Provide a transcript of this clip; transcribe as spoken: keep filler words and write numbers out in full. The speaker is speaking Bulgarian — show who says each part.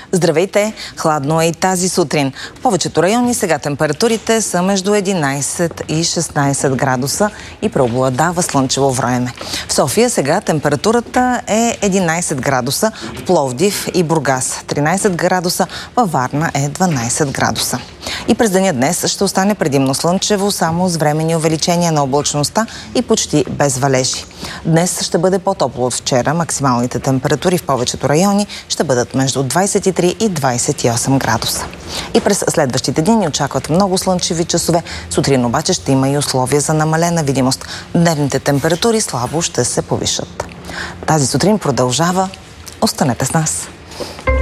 Speaker 1: Здравейте! Хладно е и тази сутрин. В повечето райони сега температурите са между единайсет и шестнайсет градуса и преобладава слънчево време. В София сега температурата е единайсет градуса, в Пловдив и Бургас тринайсет градуса, във Варна е дванайсет градуса. И през деня днес ще остане предимно слънчево, само с временни увеличения на облачността и почти без валежи. Днес ще бъде по-топло от вчера. Максималните температури в повечето райони ще бъдат между двайсет и три и двайсет и осем градуса. И през следващите дни ни очакват много слънчеви часове. Сутрин обаче ще има и условия за намалена видимост. Дневните температури слабо ще се повишат. Тази сутрин продължава. Останете с нас!